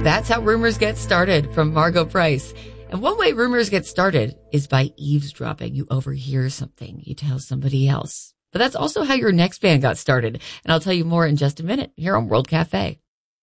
That's how rumors get started from Margot Price. And one way rumors get started is by eavesdropping. You overhear something, you tell somebody else. But that's also how your next band got started. And I'll tell you more in just a minute here on World Cafe.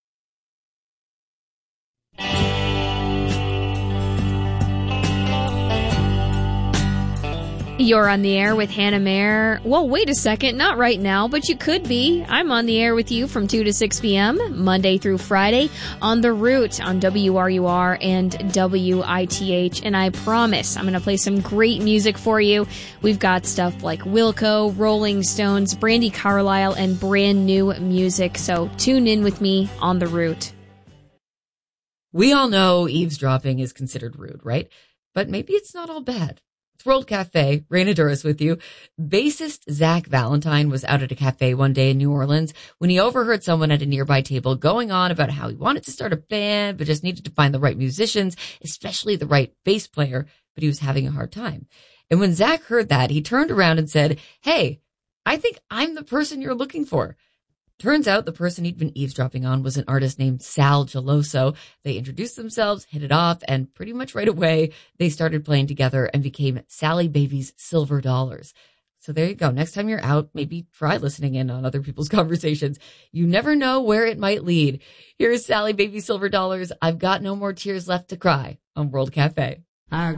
You're on the air with Hannah Mayer. Well, wait a second. Not right now, but you could be. I'm on the air with you from 2 to 6 p.m., Monday through Friday, on The Root on WRUR and WITH. And I promise I'm going to play some great music for you. We've got stuff like Wilco, Rolling Stones, Brandi Carlile, and brand new music. So tune in with me on The Root. We all know eavesdropping is considered rude, right? But maybe it's not all bad. It's World Cafe, Raina Douris with you. Bassist Zach Valentine was out at a cafe one day in New Orleans when he overheard someone at a nearby table going on about how he wanted to start a band, but just needed to find the right musicians, especially the right bass player, but he was having a hard time. And when Zach heard that, he turned around and said, "Hey, I think I'm the person you're looking for." Turns out the person he'd been eavesdropping on was an artist named Sal Geloso. They introduced themselves, hit it off, and pretty much right away, they started playing together and became Sally Baby's Silver Dollars. So there you go. Next time you're out, maybe try listening in on other people's conversations. You never know where it might lead. Here's Sally Baby Silver Dollars. I've got no more tears left to cry on World Cafe.